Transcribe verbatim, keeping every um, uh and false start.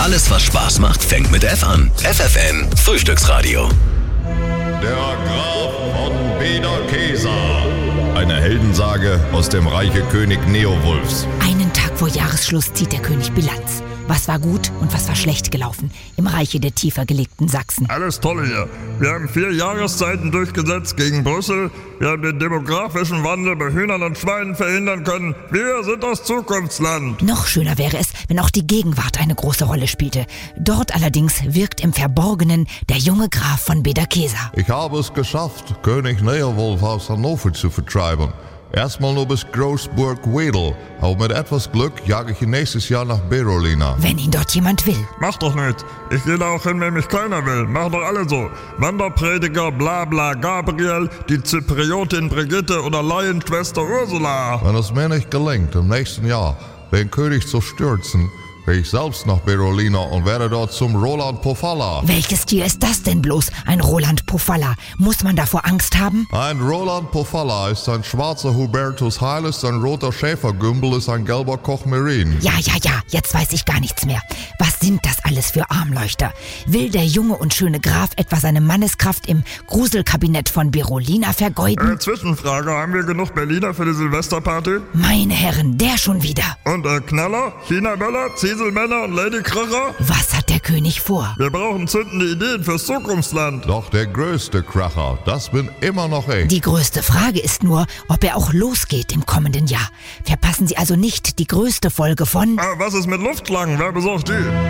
Alles, was Spaß macht, fängt mit F an. F F N Frühstücksradio. Der Graf von Bederkesa. Eine Heldensage aus dem Reiche König Neowulfs. Einen Tag vor Jahresschluss zieht der König Bilanz. Was war gut und was war schlecht gelaufen im Reiche der tiefer gelegten Sachsen? Alles toll hier. Wir haben vier Jahreszeiten durchgesetzt gegen Brüssel. Wir haben den demografischen Wandel bei Hühnern und Schweinen verhindern können. Wir sind das Zukunftsland. Noch schöner wäre es, wenn auch die Gegenwart eine große Rolle spielte. Dort allerdings wirkt im Verborgenen der junge Graf von Bederkesa. Ich habe es geschafft, König Neowulf aus Hannover zu vertreiben. Erstmal nur bis Großburg Wedel. Aber mit etwas Glück jage ich ihn nächstes Jahr nach Berolina. Wenn ihn dort jemand will. Mach doch nicht. Ich gehe da auch hin, wenn mich keiner will. Mach doch alle so. Wanderprediger, bla bla Gabriel, die Zypriotin Brigitte oder Laienschwester Ursula. Wenn es mir nicht gelingt, im nächsten Jahr den König zu stürzen, gehe ich selbst nach Berolina und werde dort zum Roland Pofalla. Welches Tier ist das denn bloß? Ein Roland Pofalla. Muss man davor Angst haben? Ein Roland Pofalla ist ein schwarzer Hubertus Heiles, ein roter Schäfergümbel ist ein gelber Kochmerin. Ja, ja, ja, jetzt weiß ich gar nichts mehr. Was sind das alles für Armleuchter? Will der junge und schöne Graf etwa seine Manneskraft im Gruselkabinett von Berolina vergeuden? Äh, Zwischenfrage, haben wir genug Berliner für die Silvesterparty? Meine Herren, der schon wieder. Und äh, Knaller, China-Böller, Zieselmänner und Ladykracher? Was hat der König vor? Wir brauchen zündende Ideen fürs Zukunftsland. Doch der größte Kracher, das bin immer noch ich. Die größte Frage ist nur, ob er auch losgeht im kommenden Jahr. Verpassen Sie also nicht die größte Folge von... Ah, was ist mit Luftschlangen? Wer besorgt die?